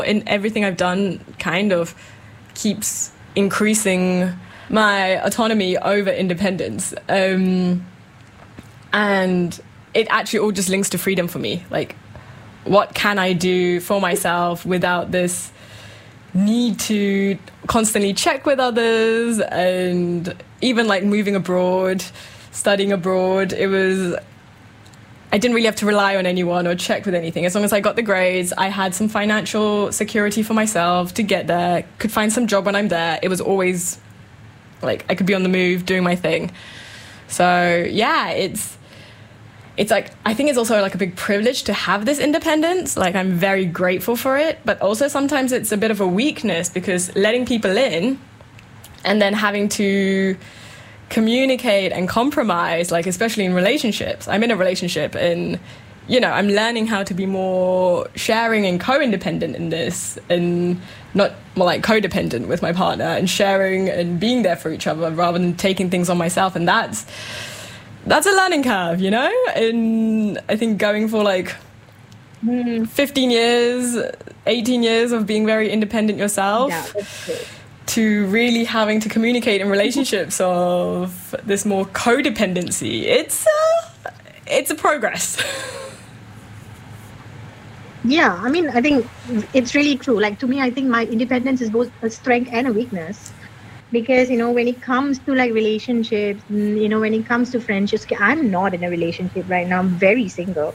in everything I've done kind of keeps increasing my autonomy over independence. And it actually all just links to freedom for me. Like, what can I do for myself without this need to constantly check with others? And even like moving abroad, studying abroad, I didn't really have to rely on anyone or check with anything. As long as I got the grades, I had some financial security for myself to get there, could find some job when I'm there. It was always like I could be on the move doing my thing. So yeah, it's like, I think it's also like a big privilege to have this independence. Like, I'm very grateful for it, but also sometimes it's a bit of a weakness because letting people in and then having to communicate and compromise, like especially in relationships. I'm in a relationship and, I'm learning how to be more sharing and co-independent in this, and not more like codependent with my partner, and sharing and being there for each other rather than taking things on myself. And that's a learning curve, And I think going for like 15 years, 18 years of being very independent yourself, that's true, to really having to communicate in relationships of this more codependency, it's a progress. Yeah, I mean, I think it's really true. Like, to me, I think my independence is both a strength and a weakness. Because, when it comes to like relationships, when it comes to friendships, I'm not in a relationship right now. I'm very single.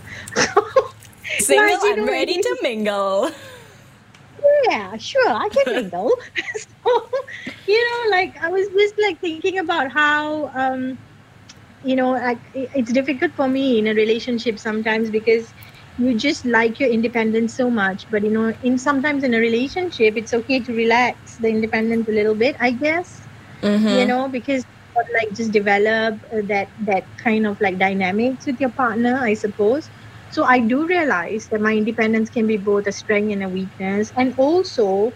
Single and ready to mingle. Yeah, sure, I can mingle. So, like, I was just like thinking about how, like it's difficult for me in a relationship sometimes because you just like your independence so much. But, sometimes in a relationship, it's okay to relax the independence a little bit, I guess, because like just develop that kind of like dynamics with your partner, I suppose. So I do realize that my independence can be both a strength and a weakness. And also,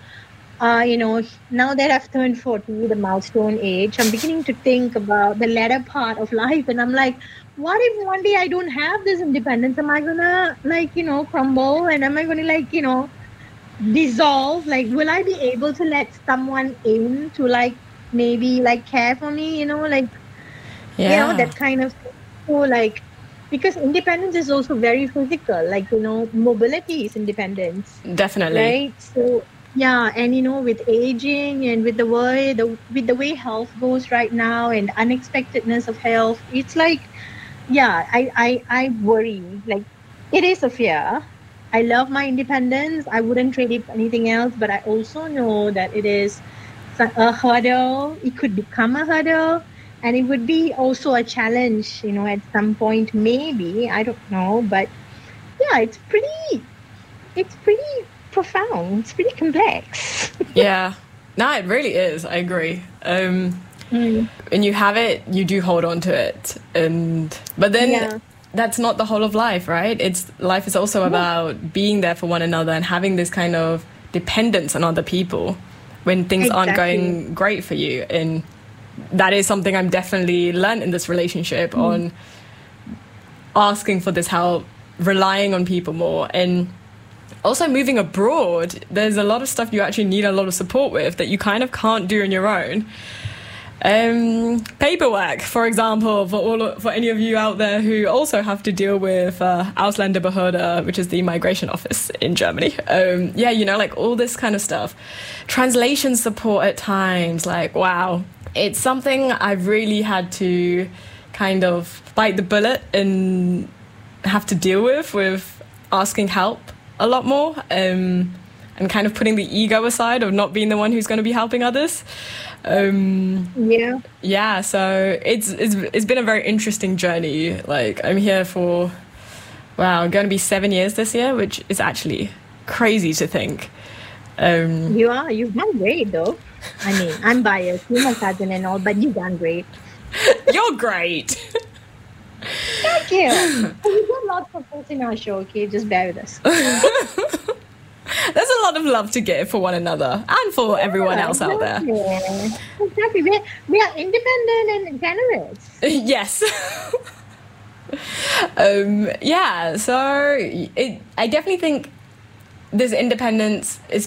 now that I've turned 40, the milestone age, I'm beginning to think about the latter part of life. And I'm like, what if one day I don't have this independence? Am I going to like, crumble? And am I going to like, dissolve? Like, will I be able to let someone in to like maybe like care for me, that kind of thing. So like, because independence is also very physical, like, mobility is independence. Definitely. Right? So, yeah, and, with aging and with the way health goes right now and unexpectedness of health, it's like, yeah, I worry. Like, it is a fear. I love my independence. I wouldn't trade it for anything else, but I also know that it is a hurdle. It could become a hurdle. And it would be also a challenge, at some point, maybe. I don't know. But yeah, it's pretty profound. It's pretty complex. Yeah. No, it really is. I agree. When you have it, you do hold on to it. But then that's not the whole of life, right? Life is also about being there for one another and having this kind of dependence on other people when things aren't going great for you. And that is something I'm definitely learned in this relationship, on asking for this help, relying on people more. And also moving abroad, there's a lot of stuff you actually need a lot of support with that you kind of can't do on your own. Paperwork, for example, for any of you out there who also have to deal with Ausländerbehörde, which is the migration office in Germany. Like all this kind of stuff. Translation support at times, like, wow. It's something I've really had to kind of bite the bullet and have to deal with asking help a lot more, and kind of putting the ego aside of not being the one who's going to be helping others. So it's been a very interesting journey. Like, I'm here for I'm going to be 7 years this year, which is actually crazy to think. You've done great though. I mean, I'm biased, you're my cousin and all, but you've done great. You're great. Thank you. We've got lots of things in our show, okay? Just bear with us. There's a lot of love to give for one another and for everyone else out there. Exactly. We are independent and generous. Yes. So I definitely think this independence is